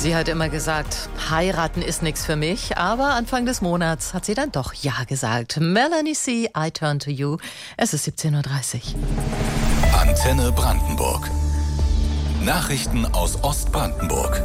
Sie hat immer gesagt, heiraten ist nichts für mich, aber Anfang des Monats hat sie dann doch Ja gesagt. Melanie C., I Turn to You. Es ist 17.30 Uhr. Antenne Brandenburg. Nachrichten aus Ostbrandenburg.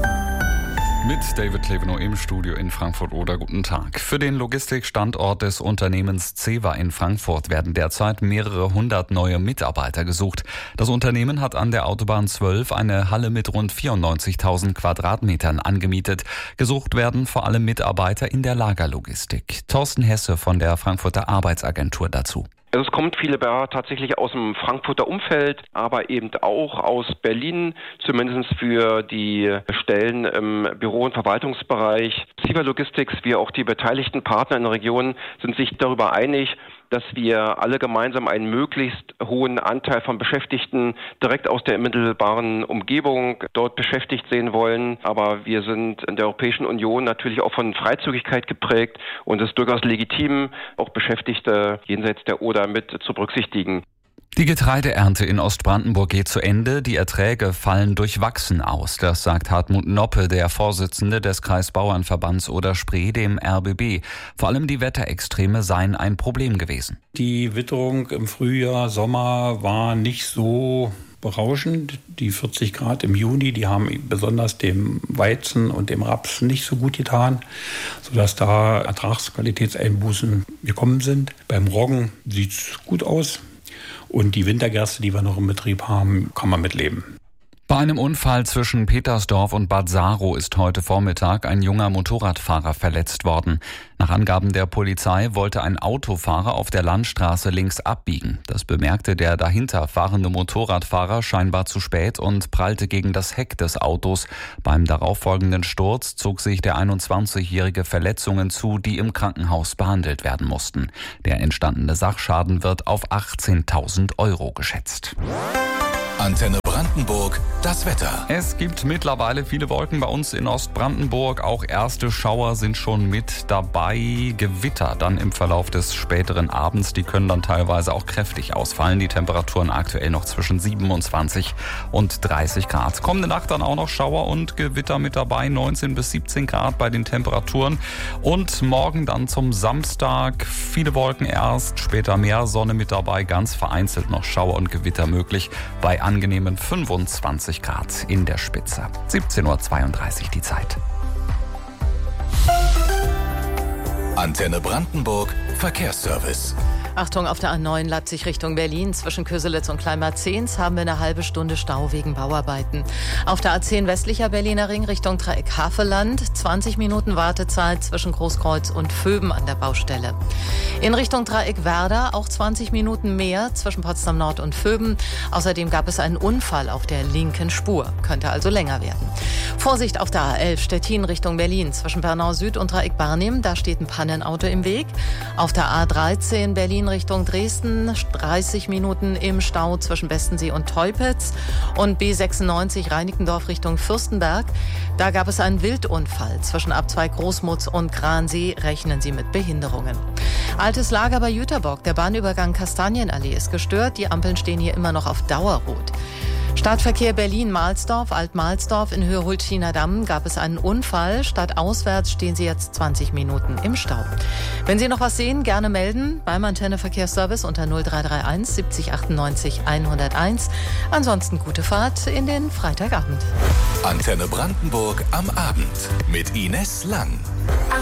Mit David Klevenow im Studio in Frankfurt-Oder. Guten Tag. Für den Logistikstandort des Unternehmens CEWA in Frankfurt werden derzeit mehrere hundert neue Mitarbeiter gesucht. Das Unternehmen hat an der Autobahn 12 eine Halle mit rund 94.000 Quadratmetern angemietet. Gesucht werden vor allem Mitarbeiter in der Lagerlogistik. Thorsten Hesse von der Frankfurter Arbeitsagentur dazu. Also es kommt viele tatsächlich aus dem Frankfurter Umfeld, aber eben auch aus Berlin, zumindest für die Stellen im Büro- und Verwaltungsbereich. CEWA Logistics, wie auch die beteiligten Partner in der Region, sind sich darüber einig, dass wir alle gemeinsam einen möglichst hohen Anteil von Beschäftigten direkt aus der mittelbaren Umgebung dort beschäftigt sehen wollen. Aber wir sind in der Europäischen Union natürlich auch von Freizügigkeit geprägt und es ist durchaus legitim, auch Beschäftigte jenseits der Oder mit zu berücksichtigen. Die Getreideernte in Ostbrandenburg geht zu Ende. Die Erträge fallen durchwachsen aus. Das sagt Hartmut Noppe, der Vorsitzende des Kreisbauernverbands Oder-Spree, dem RBB. Vor allem die Wetterextreme seien ein Problem gewesen. Die Witterung im Frühjahr, Sommer war nicht so berauschend. Die 40 Grad im Juni, die haben besonders dem Weizen und dem Raps nicht so gut getan, sodass da Ertragsqualitätseinbußen gekommen sind. Beim Roggen sieht es gut aus. Und die Wintergerste, die wir noch im Betrieb haben, kann man mitleben. Bei einem Unfall zwischen Petersdorf und Bad Saro ist heute Vormittag ein junger Motorradfahrer verletzt worden. Nach Angaben der Polizei wollte ein Autofahrer auf der Landstraße links abbiegen. Das bemerkte der dahinter fahrende Motorradfahrer scheinbar zu spät und prallte gegen das Heck des Autos. Beim darauffolgenden Sturz zog sich der 21-Jährige Verletzungen zu, die im Krankenhaus behandelt werden mussten. Der entstandene Sachschaden wird auf 18.000 € geschätzt. Antenne Brandenburg, das Wetter. Es gibt mittlerweile viele Wolken bei uns in Ostbrandenburg. Auch erste Schauer sind schon mit dabei. Gewitter dann im Verlauf des späteren Abends. Die können dann teilweise auch kräftig ausfallen. Die Temperaturen aktuell noch zwischen 27 und 30 Grad. Kommende Nacht dann auch noch Schauer und Gewitter mit dabei. 19 bis 17 Grad bei den Temperaturen. Und morgen dann zum Samstag viele Wolken erst. Später mehr Sonne mit dabei. Ganz vereinzelt noch Schauer und Gewitter möglich. Bei angenehmen 25 Grad in der Spitze. 17.32 Uhr die Zeit. Antenne Brandenburg, Verkehrsservice. Achtung, auf der A9 Leipzig Richtung Berlin. Zwischen Köselitz und Kleinmarzens haben wir eine halbe Stunde Stau wegen Bauarbeiten. Auf der A10 westlicher Berliner Ring Richtung Dreieck Havelland 20 Minuten Wartezeit zwischen Großkreuz und Vöben an der Baustelle. In Richtung Dreieck Werder auch 20 Minuten mehr zwischen Potsdam Nord und Vöben. Außerdem gab es einen Unfall auf der linken Spur. Könnte also länger werden. Vorsicht auf der A11 Stettin Richtung Berlin. Zwischen Bernau Süd und Dreieck Barnim. Da steht ein Pannenauto im Weg. Auf der A13 Berlin Richtung Dresden, 30 Minuten im Stau zwischen Bestensee und Teupitz und B96 Reinickendorf Richtung Fürstenberg. Da gab es einen Wildunfall. Zwischen Abzweig Großmutz und Gransee rechnen Sie mit Behinderungen. Altes Lager bei Jüterbock. Der Bahnübergang Kastanienallee ist gestört. Die Ampeln stehen hier immer noch auf Dauerrot. Stadtverkehr Berlin-Mahlsdorf, Alt-Mahlsdorf in Höhe Hultschiner Damm gab es einen Unfall. Stadtauswärts stehen Sie jetzt 20 Minuten im Stau. Wenn Sie noch was sehen, gerne melden beim Antenne Verkehrsservice unter 0331 70 98 101. Ansonsten gute Fahrt in den Freitagabend. Antenne Brandenburg am Abend mit Ines Lang.